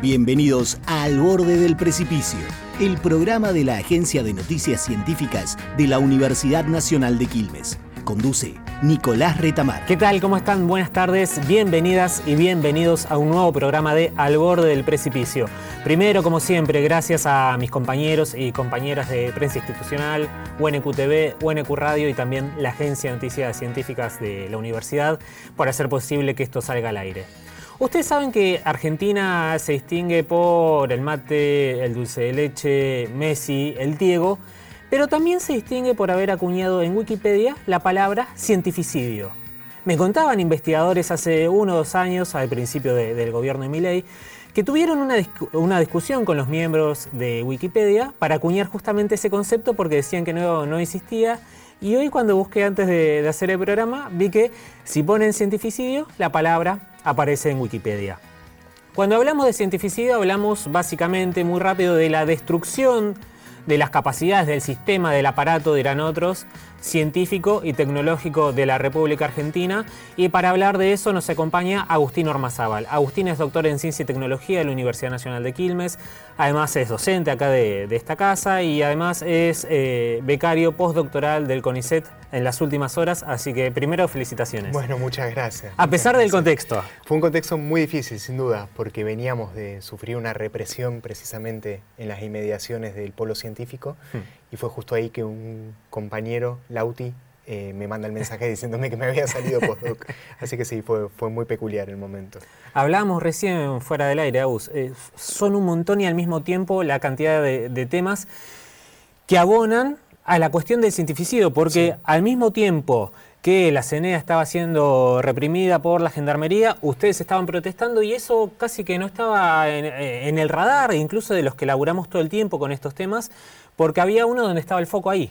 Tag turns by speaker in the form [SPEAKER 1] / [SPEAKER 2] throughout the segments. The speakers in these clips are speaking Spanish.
[SPEAKER 1] Bienvenidos a Al Borde del Precipicio, el programa de la Agencia de Noticias Científicas de la Universidad Nacional de Quilmes. Conduce Nicolás Retamar.
[SPEAKER 2] ¿Qué tal? ¿Cómo están? Buenas tardes, bienvenidas y bienvenidos a un nuevo programa de Al Borde del Precipicio. Primero, como siempre, gracias a mis compañeros y compañeras de Prensa Institucional, UNQ TV, UNQ Radio y también la Agencia de Noticias Científicas de la Universidad por hacer posible que esto salga al aire. Ustedes saben que Argentina se distingue por el mate, el dulce de leche, Messi, el Diego, pero también se distingue por haber acuñado en Wikipedia la palabra cientificidio. Me contaban investigadores hace 1 o 2 años, al principio del gobierno de Milei, que tuvieron una discusión con los miembros de Wikipedia para acuñar justamente ese concepto porque decían que no existía. Y hoy, cuando busqué antes de hacer el programa, vi que si ponen cientificidio, la palabra aparece en Wikipedia. Cuando hablamos de cientificidio, hablamos básicamente, muy rápido, de la destrucción de las capacidades del sistema, del aparato, dirán otros, científico y tecnológico de la República Argentina. Y para hablar de eso nos acompaña Agustín Ormazábal. Agustín es doctor en Ciencia y Tecnología de la Universidad Nacional de Quilmes. Además es docente acá de esta casa y además es becario postdoctoral del CONICET en las últimas horas. Así que primero, felicitaciones.
[SPEAKER 3] Bueno, muchas gracias.
[SPEAKER 2] A pesar del contexto.
[SPEAKER 3] Fue un contexto muy difícil, sin duda, porque veníamos de sufrir una represión precisamente en las inmediaciones del polo científico. Y fue justo ahí que un compañero, Lauti, me manda el mensaje diciéndome que me había salido postdoc. Así que sí, fue muy peculiar el momento.
[SPEAKER 2] Hablábamos recién fuera del aire, Agus. Son un montón y al mismo tiempo la cantidad de temas que abonan a la cuestión del cientificidio, porque sí, al mismo tiempo que la CNEA estaba siendo reprimida por la Gendarmería, ustedes estaban protestando y eso casi que no estaba en el radar, incluso de los que laburamos todo el tiempo con estos temas, porque había uno donde estaba el foco ahí.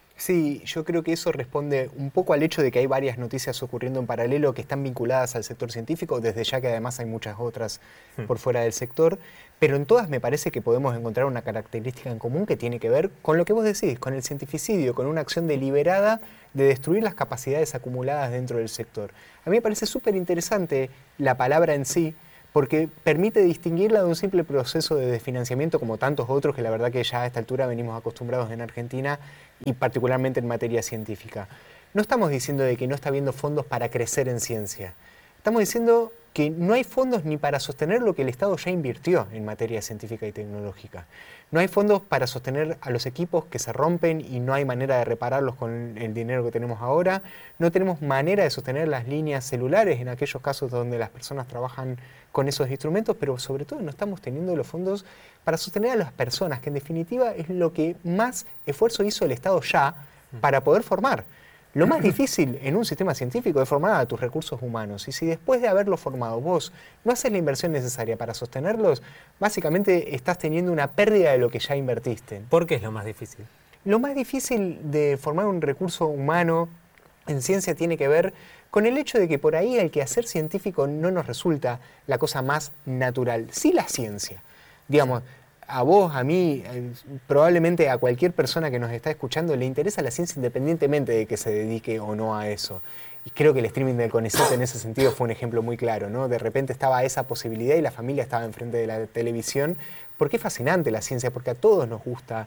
[SPEAKER 3] Sí, yo creo que eso responde un poco al hecho de que hay varias noticias ocurriendo en paralelo que están vinculadas al sector científico, desde ya que además hay muchas otras por fuera del sector, pero en todas me parece que podemos encontrar una característica en común que tiene que ver con lo que vos decís, con el cientificidio, con una acción deliberada de destruir las capacidades acumuladas dentro del sector. A mí me parece súper interesante la palabra en sí, porque permite distinguirla de un simple proceso de desfinanciamiento como tantos otros que la verdad que ya a esta altura venimos acostumbrados en Argentina y particularmente en materia científica. No estamos diciendo de que no está habiendo fondos para crecer en ciencia. Estamos diciendo que no hay fondos ni para sostener lo que el Estado ya invirtió en materia científica y tecnológica. No hay fondos para sostener a los equipos que se rompen y no hay manera de repararlos con el dinero que tenemos ahora. No tenemos manera de sostener las líneas celulares en aquellos casos donde las personas trabajan con esos instrumentos, pero sobre todo no estamos teniendo los fondos para sostener a las personas, que en definitiva es lo que más esfuerzo hizo el Estado ya para poder formar. Lo más difícil en un sistema científico es formar a tus recursos humanos. Y si después de haberlos formado vos no haces la inversión necesaria para sostenerlos, básicamente estás teniendo una pérdida de lo que ya invertiste.
[SPEAKER 2] ¿Por qué es lo más difícil?
[SPEAKER 3] Lo más difícil de formar un recurso humano en ciencia tiene que ver con el hecho de que por ahí el quehacer científico no nos resulta la cosa más natural. Sí, la ciencia. Digamos, a vos, a mí, probablemente a cualquier persona que nos está escuchando le interesa la ciencia independientemente de que se dedique o no a eso. Y creo que el streaming del CONICET en ese sentido fue un ejemplo muy claro, ¿no? De repente estaba esa posibilidad y la familia estaba enfrente de la televisión, porque es fascinante la ciencia, porque a todos nos gusta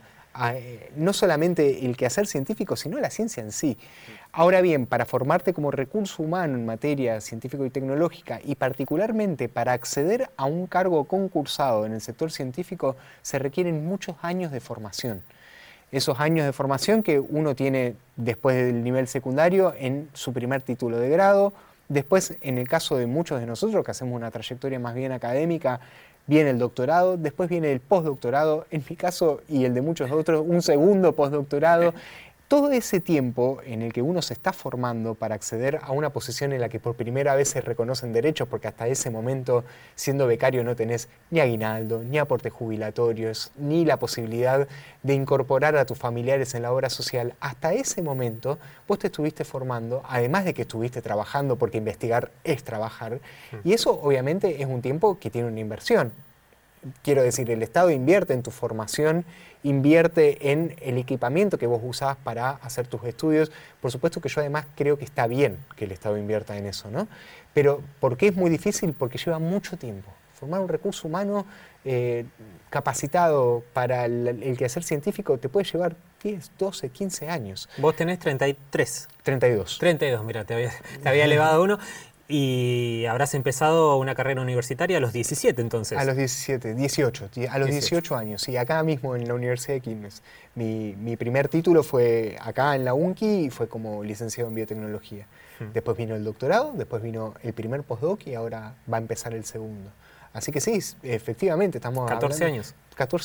[SPEAKER 3] no solamente el quehacer científico, sino la ciencia en sí. Ahora bien, para formarte como recurso humano en materia científico y tecnológica, y particularmente para acceder a un cargo concursado en el sector científico, se requieren muchos años de formación. Esos años de formación que uno tiene después del nivel secundario en su primer título de grado, después en el caso de muchos de nosotros que hacemos una trayectoria más bien académica, viene el doctorado, después viene el postdoctorado, en mi caso y el de muchos otros, un segundo postdoctorado. Todo ese tiempo en el que uno se está formando para acceder a una posición en la que por primera vez se reconocen derechos, porque hasta ese momento, siendo becario, no tenés ni aguinaldo, ni aportes jubilatorios, ni la posibilidad de incorporar a tus familiares en la obra social. Hasta ese momento, vos te estuviste formando, además de que estuviste trabajando, porque investigar es trabajar, y eso obviamente es un tiempo que tiene una inversión. Quiero decir, el Estado invierte en tu formación, invierte en el equipamiento que vos usás para hacer tus estudios. Por supuesto que yo además creo que está bien que el Estado invierta en eso, ¿no? Pero ¿por qué es muy difícil? Porque lleva mucho tiempo. Formar un recurso humano capacitado para el quehacer científico te puede llevar 10, 12, 15 años.
[SPEAKER 2] Vos tenés 33.
[SPEAKER 3] 32.
[SPEAKER 2] 32, mira, te había elevado uno. Y habrás empezado una carrera universitaria a los 17 entonces.
[SPEAKER 3] A los 18 años, y acá mismo en la Universidad de Quilmes. Mi primer título fue acá en la UNCI y fue como licenciado en biotecnología. Después vino el doctorado, después vino el primer postdoc y ahora va a empezar el segundo. Así que sí, efectivamente estamos
[SPEAKER 2] 14
[SPEAKER 3] hablando,
[SPEAKER 2] años.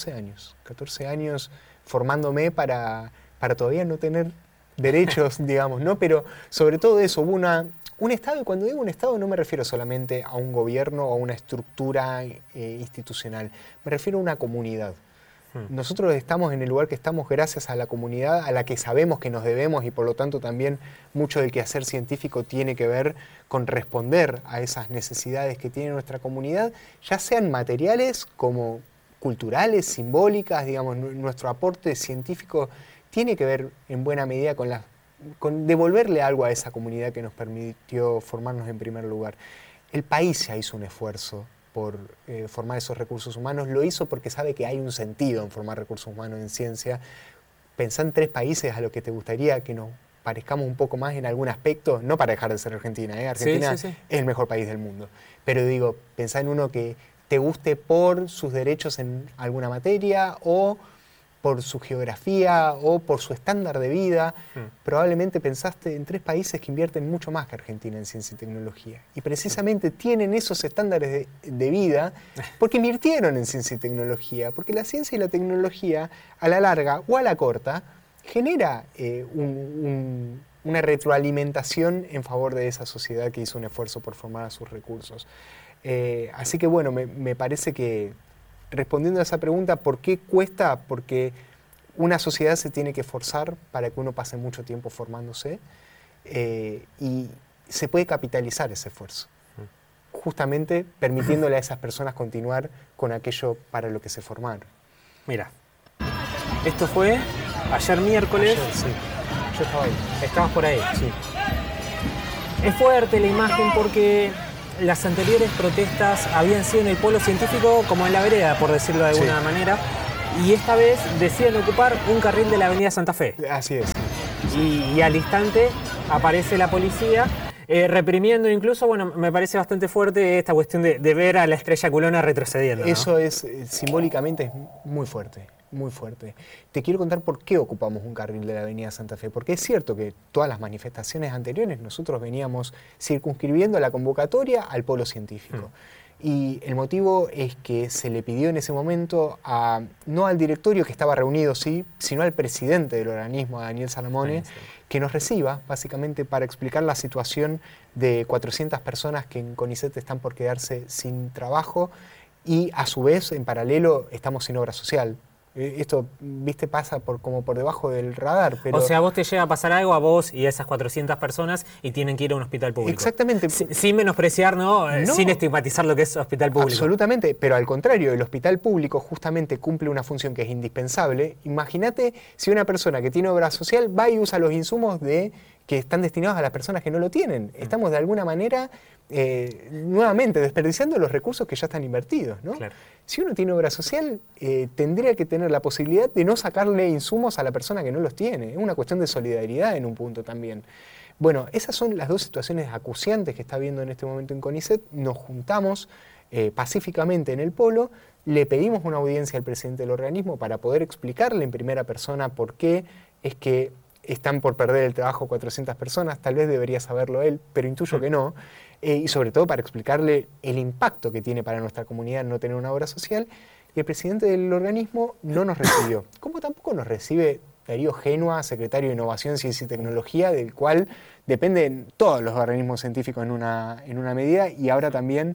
[SPEAKER 3] 14 años formándome para todavía no tener derechos, digamos, ¿no? Pero sobre todo eso, hubo un Estado, y cuando digo un Estado no me refiero solamente a un gobierno o a una estructura institucional, me refiero a una comunidad. Nosotros estamos en el lugar que estamos gracias a la comunidad a la que sabemos que nos debemos y por lo tanto también mucho del quehacer científico tiene que ver con responder a esas necesidades que tiene nuestra comunidad, ya sean materiales como culturales, simbólicas, digamos, nuestro aporte científico tiene que ver en buena medida con devolverle algo a esa comunidad que nos permitió formarnos en primer lugar. El país ya hizo un esfuerzo por formar esos recursos humanos, lo hizo porque sabe que hay un sentido en formar recursos humanos en ciencia. Pensá en 3 países a los que te gustaría que nos parezcamos un poco más en algún aspecto, no para dejar de ser Argentina, Argentina sí. Es el mejor país del mundo, pero digo, pensá en uno que te guste por sus derechos en alguna materia o por su geografía o por su estándar de vida. Probablemente pensaste en 3 países que invierten mucho más que Argentina en ciencia y tecnología. Y precisamente tienen esos estándares de vida porque invirtieron en ciencia y tecnología. Porque la ciencia y la tecnología, a la larga o a la corta, genera una retroalimentación en favor de esa sociedad que hizo un esfuerzo por formar a sus recursos. Así que bueno, me parece que respondiendo a esa pregunta, ¿por qué cuesta? Porque una sociedad se tiene que forzar para que uno pase mucho tiempo formándose y se puede capitalizar ese esfuerzo, justamente permitiéndole a esas personas continuar con aquello para lo que se formaron.
[SPEAKER 2] Mira, esto fue ayer miércoles.
[SPEAKER 3] Ayer, sí. Yo estaba ahí.
[SPEAKER 2] Estabas por ahí.
[SPEAKER 3] Sí.
[SPEAKER 2] Es fuerte la imagen porque las anteriores protestas habían sido en el polo científico como en la vereda, por decirlo de alguna manera, y esta vez deciden ocupar un carril de la avenida Santa Fe.
[SPEAKER 3] Así es.
[SPEAKER 2] Y al instante aparece la policía reprimiendo incluso, bueno, me parece bastante fuerte esta cuestión de ver a la estrella culona retrocediendo, ¿no?
[SPEAKER 3] Eso es, simbólicamente es muy fuerte. Muy fuerte. Te quiero contar por qué ocupamos un carril de la avenida Santa Fe, porque es cierto que todas las manifestaciones anteriores nosotros veníamos circunscribiendo la convocatoria al polo científico. Y el motivo es que se le pidió en ese momento no al directorio que estaba reunido, sí, sino al presidente del organismo, a Daniel Salamone, que nos reciba, básicamente para explicar la situación de 400 personas que en CONICET están por quedarse sin trabajo y a su vez, en paralelo, estamos sin obra social. Esto, viste, pasa como por debajo del radar. Pero
[SPEAKER 2] o sea, a vos te llega a pasar algo a vos y a esas 400 personas y tienen que ir a un hospital público.
[SPEAKER 3] Exactamente.
[SPEAKER 2] Sin menospreciar, ¿no? Sin estigmatizar lo que es hospital público.
[SPEAKER 3] Absolutamente, pero al contrario, el hospital público justamente cumple una función que es indispensable. Imagínate si una persona que tiene obra social va y usa los insumos que están destinados a las personas que no lo tienen. Estamos de alguna manera nuevamente desperdiciando los recursos que ya están invertidos, ¿no?
[SPEAKER 2] Claro.
[SPEAKER 3] Si uno tiene obra social, tendría que tener la posibilidad de no sacarle insumos a la persona que no los tiene. Es una cuestión de solidaridad en un punto también. Bueno, esas son las 2 situaciones acuciantes que está habiendo en este momento en CONICET. Nos juntamos pacíficamente en el polo, le pedimos una audiencia al presidente del organismo para poder explicarle en primera persona por qué es que están por perder el trabajo 400 personas, tal vez debería saberlo él, pero intuyo que no, y sobre todo para explicarle el impacto que tiene para nuestra comunidad no tener una obra social, y el presidente del organismo no nos recibió. Como tampoco nos recibe Darío Genua, secretario de Innovación, Ciencia y Tecnología, del cual dependen todos los organismos científicos en una medida, y ahora también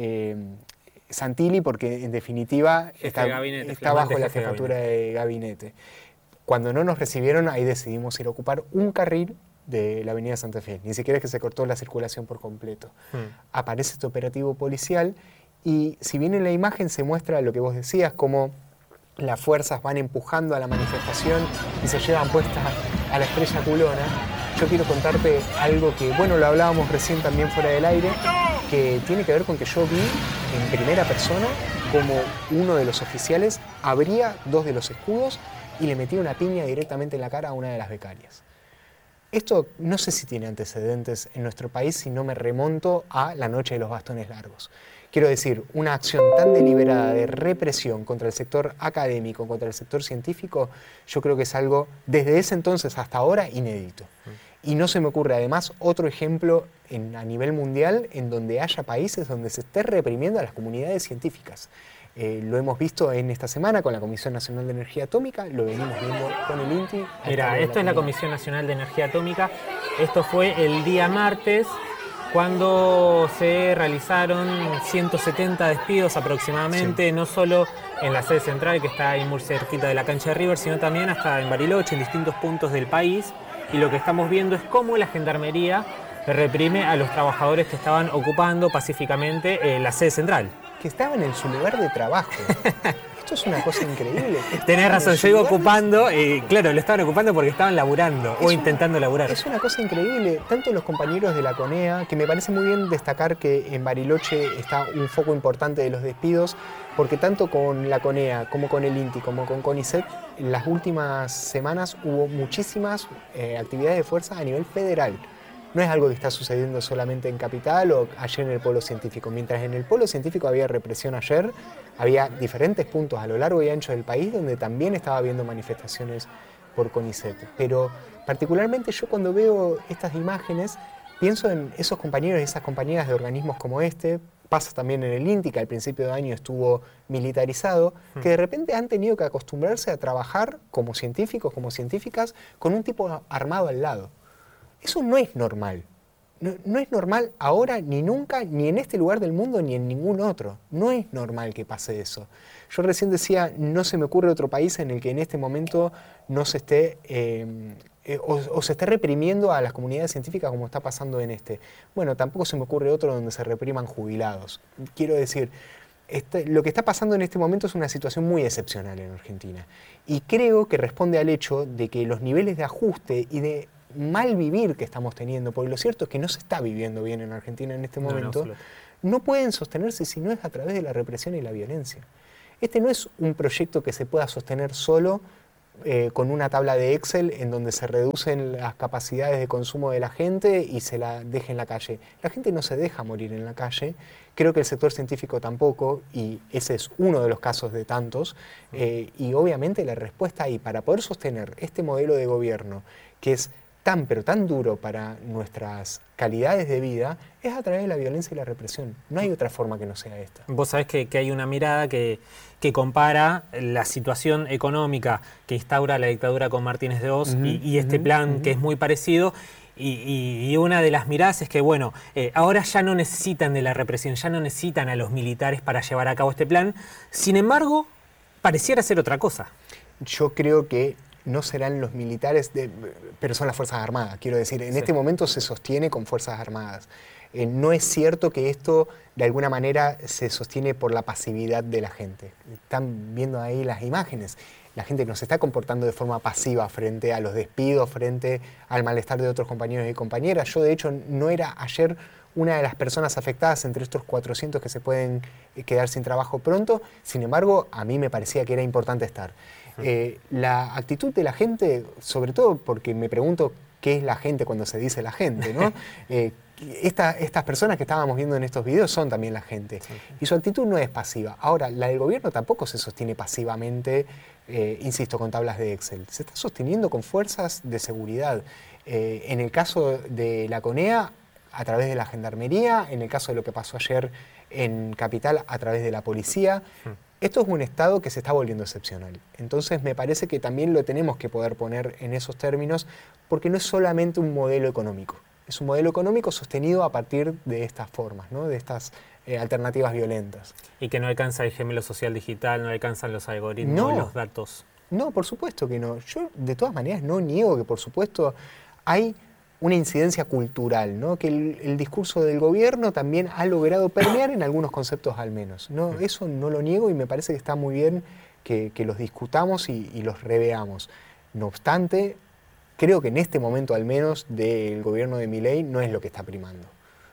[SPEAKER 3] Santilli, porque en definitiva está bajo la jefatura de gabinete. Cuando no nos recibieron, ahí decidimos ir a ocupar un carril de la avenida Santa Fe. Ni siquiera es que se cortó la circulación por completo. Aparece este operativo policial y si bien en la imagen se muestra lo que vos decías, como las fuerzas van empujando a la manifestación y se llevan puesta a la estrella culona, yo quiero contarte algo que, bueno, lo hablábamos recién también fuera del aire, que tiene que ver con que yo vi en primera persona como uno de los oficiales abría 2 de los escudos y le metía una piña directamente en la cara a una de las becarias. Esto no sé si tiene antecedentes en nuestro país si no me remonto a la noche de los bastones largos. Quiero decir, una acción tan deliberada de represión contra el sector académico, contra el sector científico, yo creo que es algo desde ese entonces hasta ahora inédito. Y no se me ocurre además otro ejemplo a nivel mundial en donde haya países donde se esté reprimiendo a las comunidades científicas. Lo hemos visto en esta semana con la Comisión Nacional de Energía Atómica, lo venimos viendo con el INTI.
[SPEAKER 2] Mira, esto es la Comisión Nacional de Energía Atómica. Esto fue el día martes, cuando se realizaron 170 despidos aproximadamente, sí, no solo en la sede central, que está ahí muy cerquita de la cancha de River, sino también hasta en Bariloche, en distintos puntos del país. Y lo que estamos viendo es cómo la Gendarmería reprime a los trabajadores que estaban ocupando pacíficamente la sede central.
[SPEAKER 3] Que estaban en su lugar de trabajo. Esto es una cosa increíble.
[SPEAKER 2] Tenés razón, yo iba ocupando, claro, lo estaban ocupando porque estaban laburando o intentando laburar.
[SPEAKER 3] Es una cosa increíble, tanto los compañeros de la CONEA, que me parece muy bien destacar que en Bariloche está un foco importante de los despidos, porque tanto con la CONEA como con el INTI como con CONICET, en las últimas semanas hubo muchísimas actividades de fuerza a nivel federal. No es algo que está sucediendo solamente en Capital o ayer en el Polo Científico. Mientras en el Polo Científico había represión ayer, había diferentes puntos a lo largo y ancho del país donde también estaba habiendo manifestaciones por CONICET. Pero particularmente yo cuando veo estas imágenes pienso en esos compañeros y esas compañeras de organismos como este, pasa también en el INTI, que al principio de año estuvo militarizado, que de repente han tenido que acostumbrarse a trabajar como científicos, como científicas, con un tipo armado al lado. Eso no es normal. No es normal ahora, ni nunca, ni en este lugar del mundo, ni en ningún otro. No es normal que pase eso. Yo recién decía, no se me ocurre otro país en el que en este momento no se esté, o se esté reprimiendo a las comunidades científicas como está pasando en este. Bueno, tampoco se me ocurre otro donde se repriman jubilados. Quiero decir, lo que está pasando en este momento es una situación muy excepcional en Argentina. Y creo que responde al hecho de que los niveles de ajuste y de mal vivir que estamos teniendo, porque lo cierto es que no se está viviendo bien en Argentina en este momento, no pueden sostenerse si no es a través de la represión y la violencia. Este no es un proyecto que se pueda sostener solo con una tabla de Excel en donde se reducen las capacidades de consumo de la gente y se la deje en la calle. La gente no se deja morir en la calle, creo que el sector científico tampoco, y ese es uno de los casos de tantos, y obviamente la respuesta ahí para poder sostener este modelo de gobierno que es tan pero tan duro para nuestras calidades de vida, es a través de la violencia y la represión. No hay otra forma que no sea esta.
[SPEAKER 2] Vos sabés que hay una mirada que compara la situación económica que instaura la dictadura con Martínez de Hoz y este plan que es muy parecido. Y una de las miradas es que, bueno, ahora ya no necesitan de la represión, ya no necesitan a los militares para llevar a cabo este plan. Sin embargo, pareciera ser otra cosa.
[SPEAKER 3] Yo creo que no serán los militares, pero son las Fuerzas Armadas. Quiero decir, en este momento se sostiene con Fuerzas Armadas. No es cierto que esto de alguna manera se sostiene por la pasividad de la gente. Están viendo ahí las imágenes. La gente no se está comportando de forma pasiva frente a los despidos, frente al malestar de otros compañeros y compañeras. Yo, de hecho, no era ayer una de las personas afectadas entre estos 400 que se pueden quedar sin trabajo pronto. Sin embargo, a mí me parecía que era importante estar. La actitud de la gente, sobre todo porque me pregunto qué es la gente cuando se dice la gente, ¿no? Estas personas que estábamos viendo en estos videos son también la gente. Sí. Y su actitud no es pasiva. Ahora, la del gobierno tampoco se sostiene pasivamente, insisto, con tablas de Excel. Se está sosteniendo con fuerzas de seguridad. En el caso de la CONEA, a través de la Gendarmería, en el caso de lo que pasó ayer en Capital, a través de la policía. Esto es un Estado que se está volviendo excepcional. Entonces me parece que también lo tenemos que poder poner en esos términos, porque no es solamente un modelo económico. Es un modelo económico sostenido a partir de estas formas, ¿no? De estas alternativas violentas.
[SPEAKER 2] Y que no alcanza el gemelo social digital, no alcanzan los algoritmos, los datos.
[SPEAKER 3] No, por supuesto que no. Yo de todas maneras no niego que por supuesto hay una incidencia cultural, ¿no? Que el discurso del gobierno también ha logrado permear en algunos conceptos al menos, ¿no? Eso no lo niego y me parece que está muy bien que los discutamos y los reveamos. No obstante, creo que en este momento al menos del gobierno de Milei no es lo que está primando.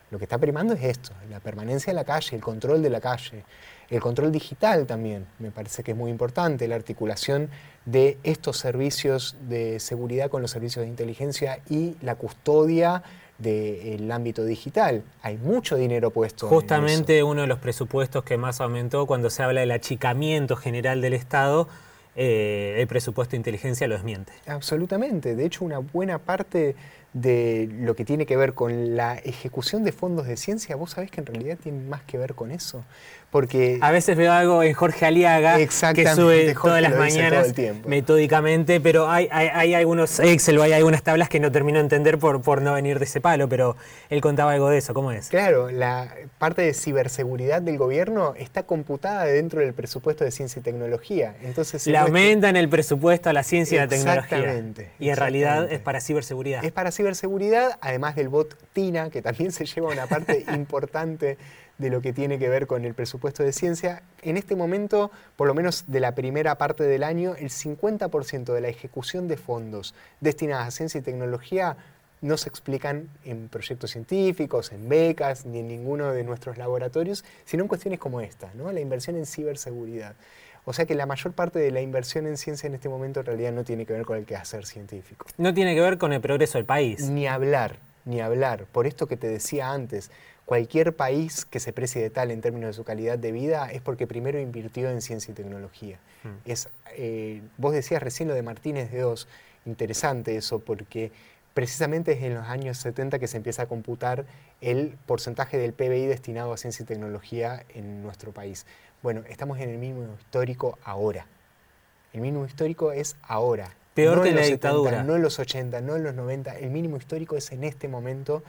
[SPEAKER 3] Lo que está primando es esto, la permanencia en la calle, el control de la calle, el control digital también, me parece que es muy importante, la articulación de estos servicios de seguridad con los servicios de inteligencia y la custodia del ámbito digital. Hay mucho dinero puesto
[SPEAKER 2] Justamente
[SPEAKER 3] en eso.
[SPEAKER 2] uno de los presupuestos que más aumentó cuando se habla del achicamiento general del Estado, el presupuesto de inteligencia lo desmiente.
[SPEAKER 3] Absolutamente. De hecho, una buena parte de lo que tiene que ver con la ejecución de fondos de ciencia, vos sabés que en realidad tiene más que ver con eso. Porque
[SPEAKER 2] A veces veo algo en Jorge Aliaga que sube
[SPEAKER 3] Jorge
[SPEAKER 2] todas las
[SPEAKER 3] lo dice todo
[SPEAKER 2] mañanas
[SPEAKER 3] el tiempo.
[SPEAKER 2] metódicamente, pero hay algunos Excel o hay algunas tablas que no termino de entender por no venir de ese palo, pero él contaba algo de eso. ¿Cómo es?
[SPEAKER 3] Claro, la parte de ciberseguridad del gobierno está computada dentro del presupuesto de ciencia y tecnología. Entonces,
[SPEAKER 2] Le aumentan el presupuesto a la ciencia y la tecnología.
[SPEAKER 3] Exactamente.
[SPEAKER 2] Y en realidad es para ciberseguridad.
[SPEAKER 3] Es para ciberseguridad, además del bot TINA, que también se lleva una parte importante de lo que tiene que ver con el presupuesto de ciencia. En este momento, por lo menos de la primera parte del año, el 50% de la ejecución de fondos destinadas a ciencia y tecnología no se explican en proyectos científicos, en becas, ni en ninguno de nuestros laboratorios, sino en cuestiones como esta, ¿no? La inversión en ciberseguridad. O sea que la mayor parte de la inversión en ciencia en este momento en realidad no tiene que ver con el quehacer científico.
[SPEAKER 2] No tiene que ver con el progreso del país.
[SPEAKER 3] Ni hablar, ni hablar. Por esto que te decía antes, cualquier país que se precie de tal en términos de su calidad de vida es porque primero invirtió en ciencia y tecnología. Vos decías recién lo de Martínez de Oz, interesante eso, porque precisamente es en los años 70 que se empieza a computar el porcentaje del PBI destinado a ciencia y tecnología en nuestro país. Bueno, estamos en el mínimo histórico ahora. El mínimo histórico es ahora.
[SPEAKER 2] Peor
[SPEAKER 3] no
[SPEAKER 2] que
[SPEAKER 3] en
[SPEAKER 2] la
[SPEAKER 3] los
[SPEAKER 2] dictadura.
[SPEAKER 3] 70, no en los 80, no en los 90. El mínimo histórico es en este momento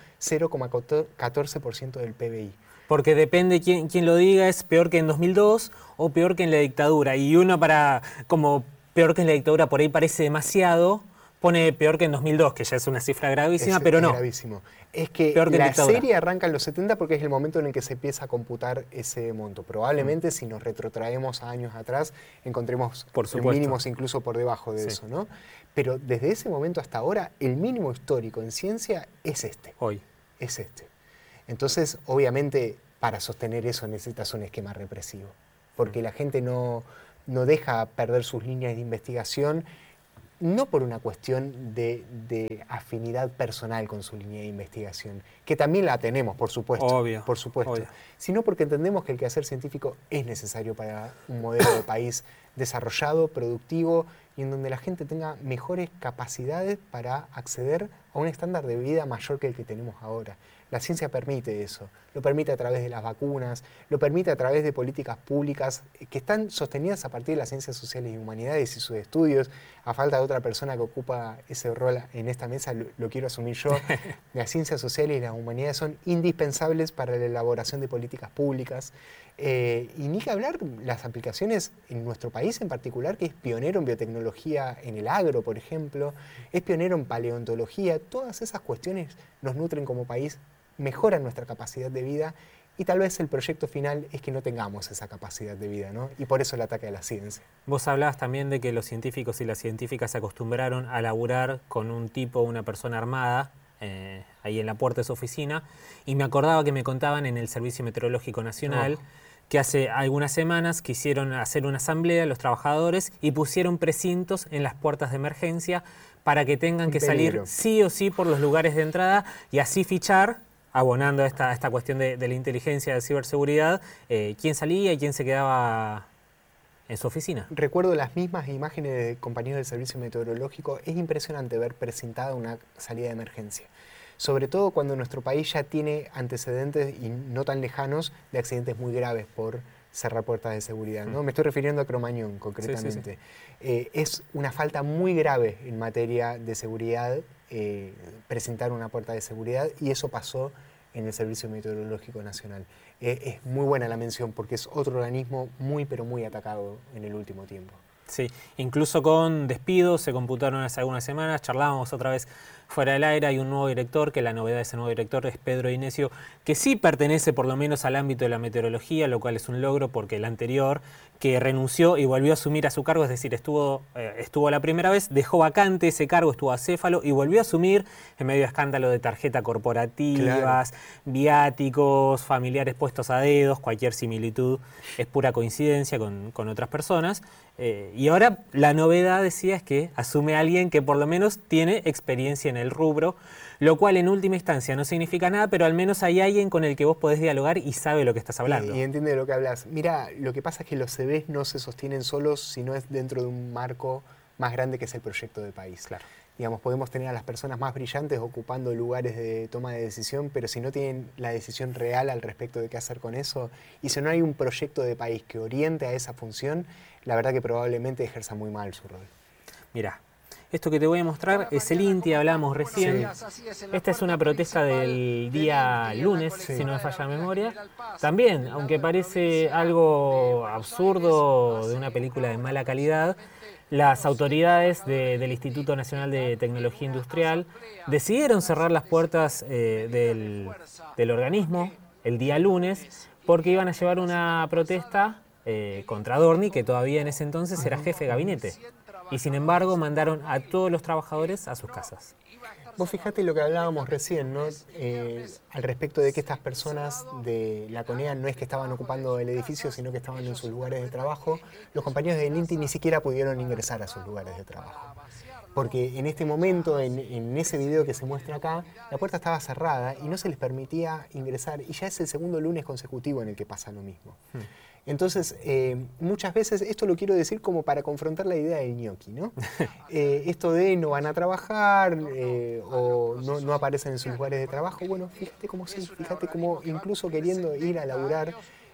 [SPEAKER 3] 0,14% del PBI.
[SPEAKER 2] Porque depende quién lo diga, es peor que en 2002 o peor que en la dictadura. Y uno como peor que en la dictadura por ahí parece demasiado, pone peor que en 2002, que ya es una cifra gravísima, pero no.
[SPEAKER 3] Es gravísimo. Es que
[SPEAKER 2] Peor que
[SPEAKER 3] la
[SPEAKER 2] dictadura.
[SPEAKER 3] serie arranca en los 70 porque es el momento en el que se empieza a computar ese monto. Probablemente si nos retrotraemos a años atrás encontremos
[SPEAKER 2] Por supuesto.
[SPEAKER 3] mínimos incluso por debajo de eso, ¿no? Pero desde ese momento hasta ahora el mínimo histórico en ciencia es este.
[SPEAKER 2] Hoy.
[SPEAKER 3] Es este. Entonces, obviamente, para sostener eso necesitas un esquema represivo. Porque la gente no deja perder sus líneas de investigación, no por una cuestión de afinidad personal con su línea de investigación, que también la tenemos, por supuesto,
[SPEAKER 2] Obvio.
[SPEAKER 3] sino porque entendemos que el quehacer científico es necesario para un modelo de país desarrollado, productivo y en donde la gente tenga mejores capacidades para acceder a un estándar de vida mayor que el que tenemos ahora. La ciencia permite eso, lo permite a través de las vacunas, lo permite a través de políticas públicas que están sostenidas a partir de las ciencias sociales y humanidades y sus estudios. A falta de otra persona que ocupa ese rol en esta mesa, lo quiero asumir yo. Las ciencias sociales y las humanidades son indispensables para la elaboración de políticas públicas. Y ni que hablar las aplicaciones en nuestro país en particular, que es pionero en biotecnología en el agro, por ejemplo, es pionero en paleontología. Todas esas cuestiones nos nutren como país, mejoran nuestra capacidad de vida y tal vez el proyecto final es que no tengamos esa capacidad de vida, ¿no? Y por eso el ataque a la ciencia.
[SPEAKER 2] Vos hablabas también de que los científicos y las científicas se acostumbraron a laburar con un tipo, una persona armada, ahí en la puerta de su oficina, y me acordaba que me contaban en el Servicio Meteorológico Nacional que hace algunas semanas quisieron hacer una asamblea los trabajadores y pusieron precintos en las puertas de emergencia para que tengan que salir sí o sí por los lugares de entrada y así fichar, abonando a esta cuestión de la inteligencia de ciberseguridad, quién salía y quién se quedaba en su oficina.
[SPEAKER 3] Recuerdo las mismas imágenes de compañeros del servicio meteorológico. Es impresionante ver presentada una salida de emergencia. Sobre todo cuando nuestro país ya tiene antecedentes y no tan lejanos de accidentes muy graves por cerrar puertas de seguridad, ¿no? Me estoy refiriendo a Cromañón concretamente. Es una falta muy grave en materia de seguridad presentar una puerta de seguridad y eso pasó en el Servicio Meteorológico Nacional. Es muy buena la mención porque es otro organismo muy pero muy atacado en el último tiempo.
[SPEAKER 2] Sí, incluso con despidos se computaron hace algunas semanas, charlábamos otra vez fuera del aire, hay un nuevo director, que la novedad de ese nuevo director es Pedro Inesio, que sí pertenece por lo menos al ámbito de la meteorología, lo cual es un logro porque el anterior, que renunció y volvió a asumir a su cargo, es decir, estuvo la primera vez, dejó vacante ese cargo, estuvo acéfalo y volvió a asumir en medio de escándalo de tarjeta corporativas, viáticos, familiares puestos a dedos, cualquier similitud es pura coincidencia con otras personas. Y ahora la novedad, decía, es que asume a alguien que por lo menos tiene experiencia en el rubro, lo cual en última instancia no significa nada, pero al menos hay alguien con el que vos podés dialogar y sabe lo que estás hablando.
[SPEAKER 3] Y entiende de lo que hablas. Mira, lo que pasa es que los CVs no se sostienen solos, sino es dentro de un marco más grande que es el proyecto de país.
[SPEAKER 2] Claro.
[SPEAKER 3] Digamos, podemos tener a las personas más brillantes ocupando lugares de toma de decisión, pero si no tienen la decisión real al respecto de qué hacer con eso, y si no hay un proyecto de país que oriente a esa función, la verdad que probablemente ejerza muy mal su rol.
[SPEAKER 2] Mirá, esto que te voy a mostrar es el INTI, hablamos recién. Sí. Esta es una protesta del día lunes, si no me falla la memoria. También, aunque parece algo absurdo de una película de mala calidad, las autoridades del Instituto Nacional de Tecnología Industrial decidieron cerrar las puertas del organismo el día lunes porque iban a llevar una protesta contra Adorni, que todavía en ese entonces era jefe de gabinete. Y sin embargo mandaron a todos los trabajadores a sus casas.
[SPEAKER 3] Vos fijate lo que hablábamos recién, ¿no? Al respecto de que estas personas de la CONEA no es que estaban ocupando el edificio, sino que estaban en sus lugares de trabajo. Los compañeros del INTI ni siquiera pudieron ingresar a sus lugares de trabajo. Porque en este momento, en ese video que se muestra acá, la puerta estaba cerrada y no se les permitía ingresar. Y ya es el segundo lunes consecutivo en el que pasa lo mismo. Entonces, muchas veces, esto lo quiero decir como para confrontar la idea del ñoqui, ¿no? Esto de no van a trabajar o no aparecen en sus lugares de trabajo. Bueno, fíjate cómo incluso queriendo ir a laburar,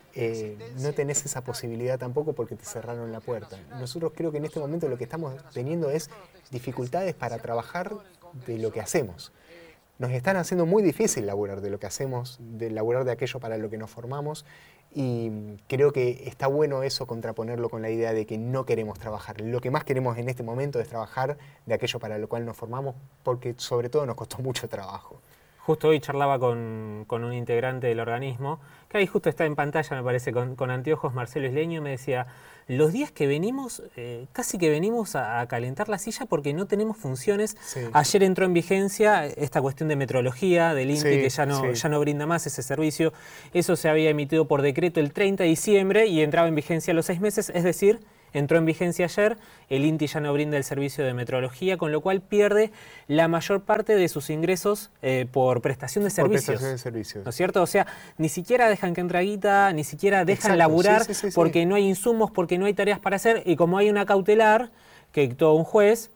[SPEAKER 3] no tenés esa posibilidad tampoco porque te cerraron la puerta. Nosotros creo que en este momento lo que estamos teniendo es dificultades para trabajar de lo que hacemos. Nos están haciendo muy difícil laburar de lo que hacemos, de laburar de aquello para lo que nos formamos, y creo que está bueno eso, contraponerlo con la idea de que no queremos trabajar. Lo que más queremos en este momento es trabajar de aquello para lo cual nos formamos, porque sobre todo nos costó mucho trabajo.
[SPEAKER 2] Justo hoy charlaba con un integrante del organismo, que ahí justo está en pantalla, me parece, con anteojos, Marcelo Isleño, y me decía, los días que venimos, casi que venimos a calentar la silla porque no tenemos funciones. Sí. Ayer entró en vigencia esta cuestión de metrología del INTI, sí, que ya no brinda más ese servicio. Eso se había emitido por decreto el 30 de diciembre y entraba en vigencia a los 6 meses, es decir, entró en vigencia ayer, el INTI ya no brinda el servicio de metrología, con lo cual pierde la mayor parte de sus ingresos por prestación de servicios.
[SPEAKER 3] Por prestación de servicios.
[SPEAKER 2] ¿No es cierto? O sea, ni siquiera dejan que entre guita, ni siquiera dejan laburar, sí, porque no hay insumos, porque no hay tareas para hacer, y como hay una cautelar que dictó un juez,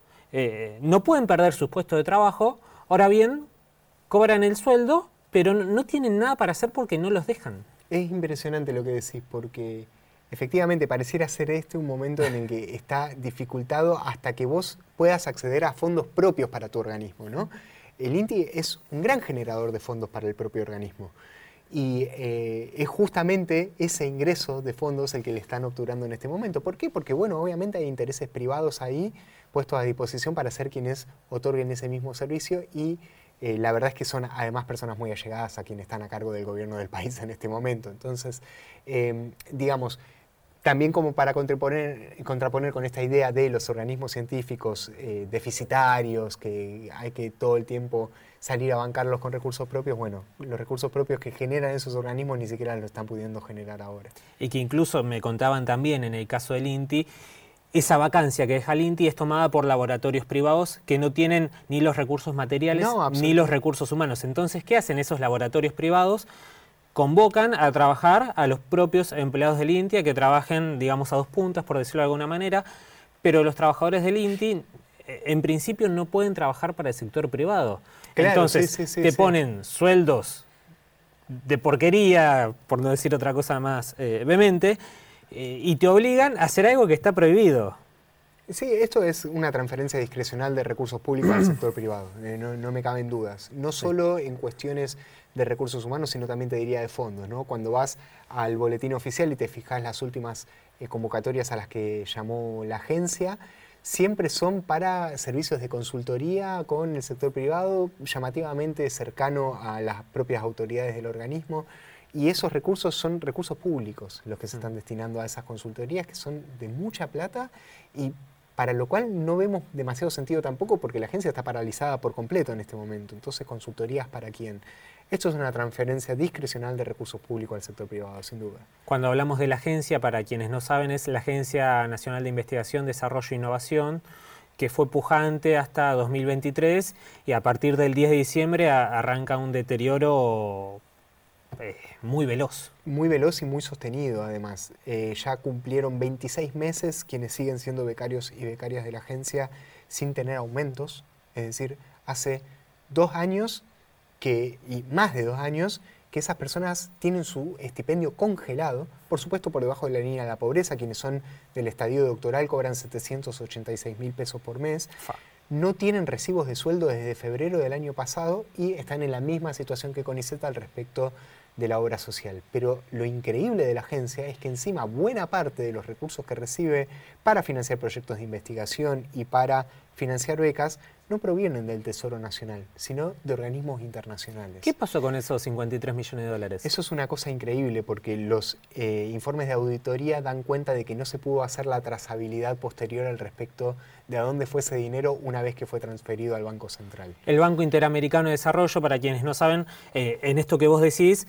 [SPEAKER 2] no pueden perder sus puestos de trabajo. Ahora bien, cobran el sueldo, pero no tienen nada para hacer porque no los dejan.
[SPEAKER 3] Es impresionante lo que decís, porque efectivamente pareciera ser un momento en el que está dificultado hasta que vos puedas acceder a fondos propios para tu organismo, ¿no? El INTI es un gran generador de fondos para el propio organismo y es justamente ese ingreso de fondos el que le están obturando en este momento. ¿Por qué? Porque, bueno, obviamente hay intereses privados ahí puestos a disposición para ser quienes otorguen ese mismo servicio y la verdad es que son además personas muy allegadas a quienes están a cargo del gobierno del país en este momento. Entonces, digamos, también como para contraponer con esta idea de los organismos científicos deficitarios, que hay que todo el tiempo salir a bancarlos con recursos propios, bueno, los recursos propios que generan esos organismos ni siquiera lo están pudiendo generar ahora.
[SPEAKER 2] Y que incluso me contaban también en el caso del INTI, esa vacancia que deja el INTI es tomada por laboratorios privados que no tienen ni los recursos materiales ni los recursos humanos. Entonces, ¿qué hacen esos laboratorios privados? Convocan a trabajar a los propios empleados del INTI a que trabajen, digamos, a dos puntas, por decirlo de alguna manera, pero los trabajadores del INTI, en principio, no pueden trabajar para el sector privado. Claro, entonces, te ponen sueldos de porquería, por no decir otra cosa más vehemente, y te obligan a hacer algo que está prohibido.
[SPEAKER 3] Sí, esto es una transferencia discrecional de recursos públicos al sector privado, no me caben dudas. No solo en cuestiones de recursos humanos, sino también te diría de fondos, ¿no? Cuando vas al boletín oficial y te fijas las últimas convocatorias a las que llamó la agencia, siempre son para servicios de consultoría con el sector privado, llamativamente cercano a las propias autoridades del organismo. Y esos recursos son recursos públicos los que se están destinando a esas consultorías, que son de mucha plata y para lo cual no vemos demasiado sentido tampoco porque la agencia está paralizada por completo en este momento. Entonces, ¿consultorías para quién? Esto es una transferencia discrecional de recursos públicos al sector privado, sin duda.
[SPEAKER 2] Cuando hablamos de la agencia, para quienes no saben, es la Agencia Nacional de Investigación, Desarrollo e Innovación, que fue pujante hasta 2023 y a partir del 10 de diciembre arranca un deterioro muy veloz.
[SPEAKER 3] Muy veloz y muy sostenido, además. Ya cumplieron 26 meses quienes siguen siendo becarios y becarias de la agencia sin tener aumentos. Es decir, hace 2 años, y más de 2 años, que esas personas tienen su estipendio congelado, por supuesto por debajo de la línea de la pobreza. Quienes son del estadio doctoral cobran 786.000 pesos por mes. No tienen recibos de sueldo desde febrero del año pasado y están en la misma situación que CONICET al respecto de la obra social. Pero lo increíble de la agencia es que encima buena parte de los recursos que recibe para financiar proyectos de investigación y para financiar becas no provienen del Tesoro Nacional, sino de organismos internacionales.
[SPEAKER 2] ¿Qué pasó con esos 53 millones de dólares?
[SPEAKER 3] Eso es una cosa increíble porque los informes de auditoría dan cuenta de que no se pudo hacer la trazabilidad posterior al respecto de a dónde fue ese dinero una vez que fue transferido al Banco Central.
[SPEAKER 2] El Banco Interamericano de Desarrollo, para quienes no saben, en esto que vos decís,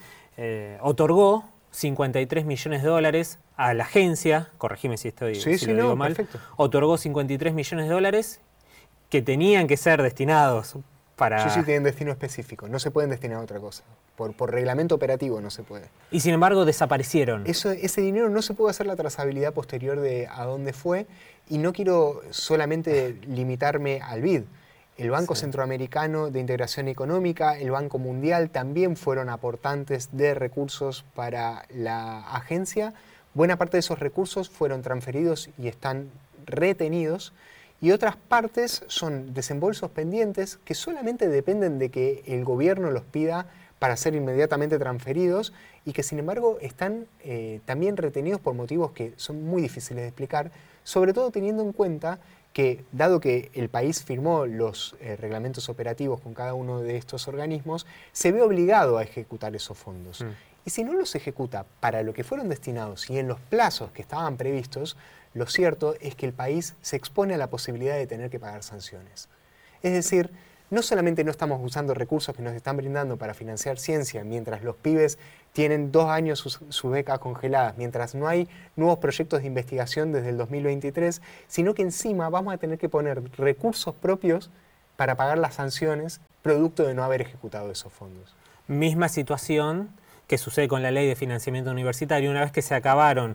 [SPEAKER 2] otorgó 53 millones de dólares a la agencia, corregime si lo digo mal,
[SPEAKER 3] perfecto.
[SPEAKER 2] Otorgó 53 millones de dólares que tenían que ser destinados para...
[SPEAKER 3] Sí, tienen destino específico, no se pueden destinar a otra cosa. Por reglamento operativo no se puede.
[SPEAKER 2] Y sin embargo desaparecieron.
[SPEAKER 3] Ese dinero no se puede hacer la trazabilidad posterior de a dónde fue, y no quiero solamente limitarme al BID. El Banco Centroamericano de Integración Económica, el Banco Mundial también fueron aportantes de recursos para la agencia. Buena parte de esos recursos fueron transferidos y están retenidos, y otras partes son desembolsos pendientes que solamente dependen de que el gobierno los pida para ser inmediatamente transferidos y que sin embargo están también retenidos por motivos que son muy difíciles de explicar, sobre todo teniendo en cuenta que, dado que el país firmó los reglamentos operativos con cada uno de estos organismos, se ve obligado a ejecutar esos fondos. Y si no los ejecuta para lo que fueron destinados y en los plazos que estaban previstos, lo cierto es que el país se expone a la posibilidad de tener que pagar sanciones. Es decir, no solamente no estamos usando recursos que nos están brindando para financiar ciencia, mientras los pibes tienen 2 años sus becas congeladas, mientras no hay nuevos proyectos de investigación desde el 2023, sino que encima vamos a tener que poner recursos propios para pagar las sanciones producto de no haber ejecutado esos fondos.
[SPEAKER 2] Misma situación que sucede con la ley de financiamiento universitario. Una vez que se acabaron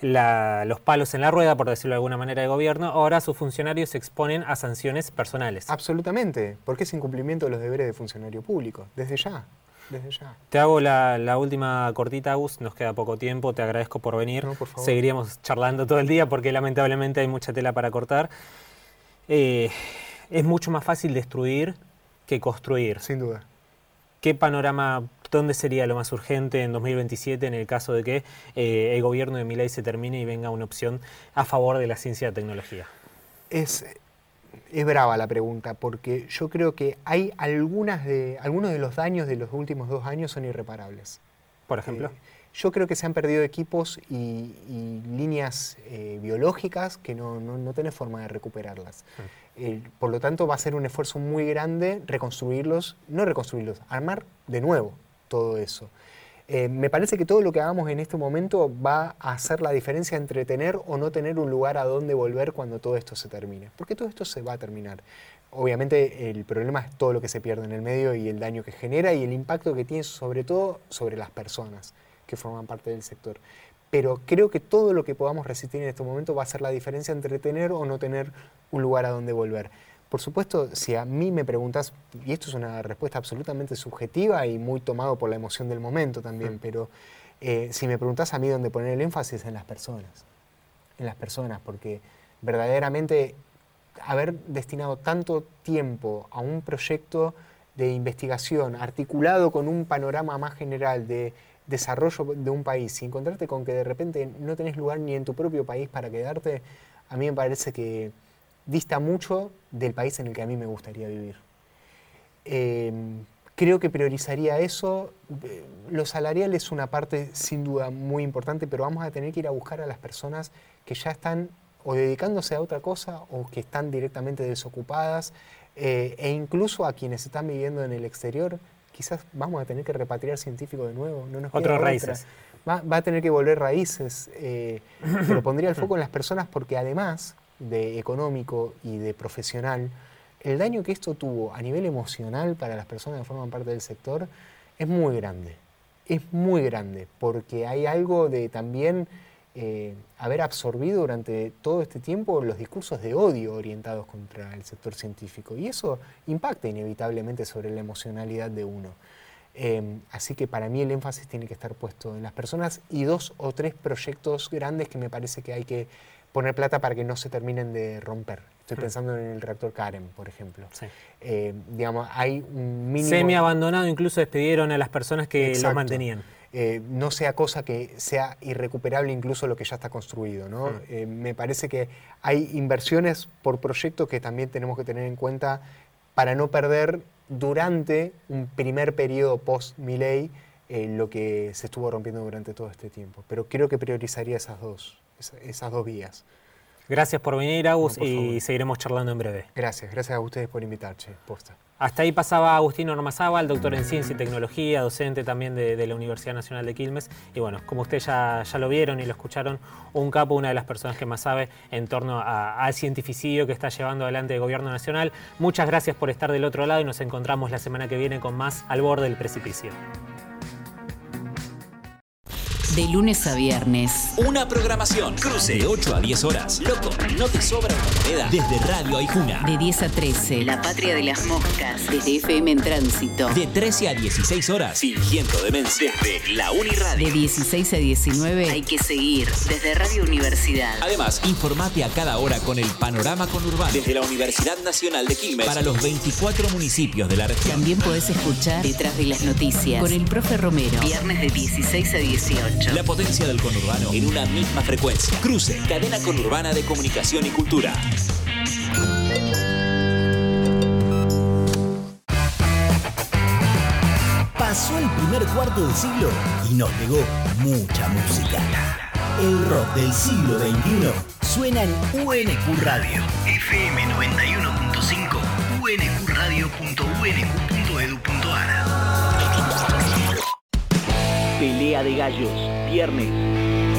[SPEAKER 2] los palos en la rueda, por decirlo de alguna manera, de gobierno, ahora sus funcionarios se exponen a sanciones personales.
[SPEAKER 3] Absolutamente, porque es incumplimiento de los deberes de funcionario público, desde ya.
[SPEAKER 2] Te hago la última cortita, Agus, nos queda poco tiempo, te agradezco por venir.
[SPEAKER 3] No, por favor.
[SPEAKER 2] Seguiríamos charlando todo el día porque lamentablemente hay mucha tela para cortar. Es mucho más fácil destruir que construir.
[SPEAKER 3] Sin duda.
[SPEAKER 2] ¿Qué panorama, dónde sería lo más urgente en 2027 en el caso de que el gobierno de Milei se termine y venga una opción a favor de la ciencia y la tecnología?
[SPEAKER 3] Es brava la pregunta, porque yo creo que hay algunos de los daños de los últimos 2 años son irreparables.
[SPEAKER 2] Por ejemplo.
[SPEAKER 3] Yo creo que se han perdido equipos y líneas biológicas que no tenés forma de recuperarlas. Por lo tanto, va a ser un esfuerzo muy grande armar de nuevo todo eso. Me parece que todo lo que hagamos en este momento va a hacer la diferencia entre tener o no tener un lugar a donde volver cuando todo esto se termine. Porque todo esto se va a terminar. Obviamente el problema es todo lo que se pierde en el medio y el daño que genera y el impacto que tiene sobre todo sobre las personas que forman parte del sector. Pero creo que todo lo que podamos resistir en este momento va a hacer la diferencia entre tener o no tener un lugar a donde volver. Por supuesto, si a mí me preguntas, y esto es una respuesta absolutamente subjetiva y muy tomado por la emoción del momento también, pero si me preguntas a mí dónde poner el énfasis, en las personas, porque verdaderamente haber destinado tanto tiempo a un proyecto de investigación articulado con un panorama más general de desarrollo de un país y encontrarte con que de repente no tenés lugar ni en tu propio país para quedarte, a mí me parece que dista mucho del país en el que a mí me gustaría vivir. Creo que priorizaría eso. Lo salarial es una parte sin duda muy importante, pero vamos a tener que ir a buscar a las personas que ya están o dedicándose a otra cosa o que están directamente desocupadas, e incluso a quienes están viviendo en el exterior. Quizás vamos a tener que repatriar científicos de nuevo. No nos queda
[SPEAKER 2] Otras
[SPEAKER 3] otra.
[SPEAKER 2] raíces.
[SPEAKER 3] Va a tener que volver raíces, pero pondría el foco en las personas porque además de económico y de profesional, el daño que esto tuvo a nivel emocional para las personas que forman parte del sector es muy grande. Es muy grande, porque hay algo de también haber absorbido durante todo este tiempo los discursos de odio orientados contra el sector científico. Y eso impacta inevitablemente sobre la emocionalidad de uno. Así que para mí el énfasis tiene que estar puesto en las personas y 2 o 3 proyectos grandes que me parece que hay que poner plata para que no se terminen de romper. Estoy pensando en el reactor Karen, por ejemplo.
[SPEAKER 2] Sí.
[SPEAKER 3] Digamos, hay un mínimo...
[SPEAKER 2] Semi-abandonado, incluso despidieron a las personas que
[SPEAKER 3] Exacto.
[SPEAKER 2] lo mantenían.
[SPEAKER 3] No sea cosa que sea irrecuperable incluso lo que ya está construido, ¿no? Me parece que hay inversiones por proyecto que también tenemos que tener en cuenta para no perder durante un primer periodo post-Milei lo que se estuvo rompiendo durante todo este tiempo. Pero creo que priorizaría esas dos vías.
[SPEAKER 2] Gracias por venir, Agus,
[SPEAKER 3] No, por favor.
[SPEAKER 2] y seguiremos charlando en breve.
[SPEAKER 3] Gracias a ustedes por invitar, posta.
[SPEAKER 2] Hasta ahí pasaba Agustín Ormazábal, doctor en Ciencia y Tecnología, docente también de la Universidad Nacional de Quilmes. Y bueno, como ustedes ya lo vieron y lo escucharon, un capo, una de las personas que más sabe en torno al cientificidio que está llevando adelante el Gobierno Nacional. Muchas gracias por estar del otro lado y nos encontramos la semana que viene con más Al Borde del Precipicio.
[SPEAKER 4] De lunes a viernes.
[SPEAKER 5] Una programación cruce de 8 a 10 horas. Loco, no te sobra una moneda. Desde Radio Aijuna.
[SPEAKER 4] De 10 a 13. La Patria de las Moscas. Desde FM en Tránsito.
[SPEAKER 5] De 13 a 16 horas. Fingiendo demencia. Desde la Uniradio.
[SPEAKER 4] De 16 a 19. Hay que seguir. Desde Radio Universidad.
[SPEAKER 5] Además, informate a cada hora con el panorama conurbano. Desde la Universidad Nacional de Quilmes. Para los 24 municipios de la región.
[SPEAKER 4] También podés escuchar Detrás de las Noticias. Con el profe Romero. Viernes de 16 a 18.
[SPEAKER 5] La potencia del conurbano en una misma frecuencia. Cruce, cadena conurbana de comunicación y cultura.
[SPEAKER 1] Pasó el primer cuarto del siglo y nos llegó mucha música. El rock del siglo XXI suena en UNQ Radio. FM 91.5, unqradio.unq.edu.ar. Pelea de gallos, viernes,